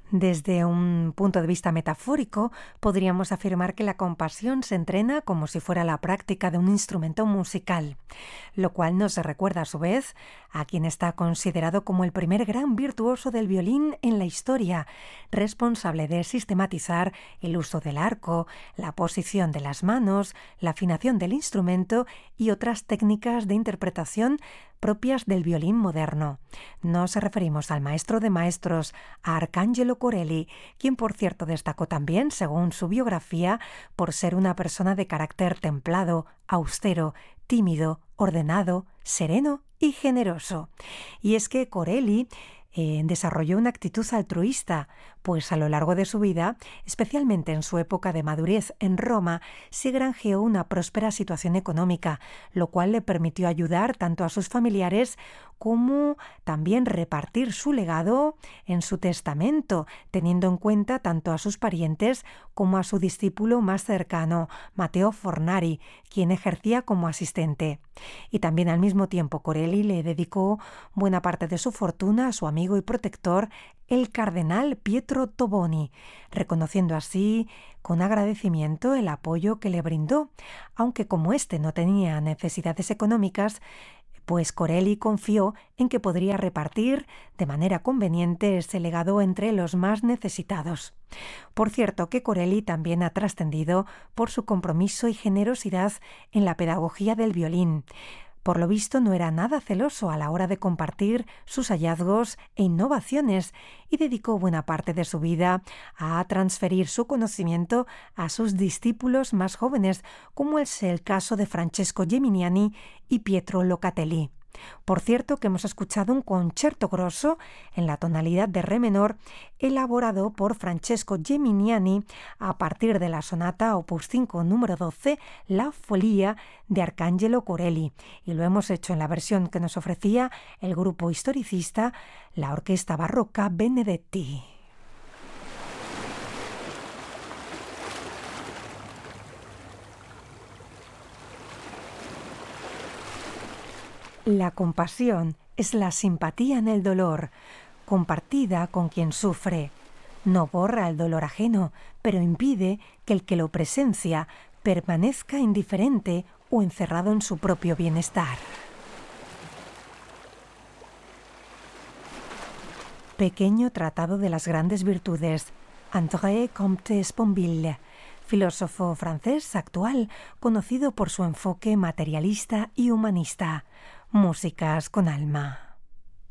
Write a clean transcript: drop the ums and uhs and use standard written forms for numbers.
Desde un punto de vista metafórico, podríamos afirmar que la compasión se entrena como si fuera la práctica de un instrumento musical, lo cual nos recuerda a su vez a quien está considerado como el primer gran virtuoso del violín en la historia, responsable de sistematizar el uso del arco, la posición de las manos, la afinación del instrumento y otras técnicas de interpretación propias del violín moderno. Nos referimos al maestro de maestros, a Arcangelo Corelli, quien por cierto destacó también, según su biografía, por ser una persona de carácter templado, austero, tímido, ordenado, sereno y generoso. Y es que Corelli desarrolló una actitud altruista, pues a lo largo de su vida, especialmente en su época de madurez en Roma, se granjeó una próspera situación económica, lo cual le permitió ayudar tanto a sus familiares como también repartir su legado en su testamento, teniendo en cuenta tanto a sus parientes como a su discípulo más cercano, Matteo Fornari, quien ejercía como asistente. Y también al mismo tiempo Corelli le dedicó buena parte de su fortuna a su amigo y protector, el cardenal Pietro Toboni, reconociendo así con agradecimiento el apoyo que le brindó, aunque como éste no tenía necesidades económicas, pues Corelli confió en que podría repartir de manera conveniente ese legado entre los más necesitados. Por cierto, que Corelli también ha trascendido por su compromiso y generosidad en la pedagogía del violín. Por lo visto, no era nada celoso a la hora de compartir sus hallazgos e innovaciones y dedicó buena parte de su vida a transferir su conocimiento a sus discípulos más jóvenes, como es el caso de Francesco Geminiani y Pietro Locatelli. Por cierto, que hemos escuchado un concerto grosso en la tonalidad de re menor elaborado por Francesco Geminiani a partir de la sonata opus 5 número 12, La Follia de Arcangelo Corelli, y lo hemos hecho en la versión que nos ofrecía el grupo historicista, la Orquesta Barroca Benedetti. La compasión es la simpatía en el dolor, compartida con quien sufre. No borra el dolor ajeno, pero impide que el que lo presencia permanezca indiferente o encerrado en su propio bienestar. Pequeño tratado de las grandes virtudes. André Comte Sponville, filósofo francés actual, conocido por su enfoque materialista y humanista. Músicas con alma.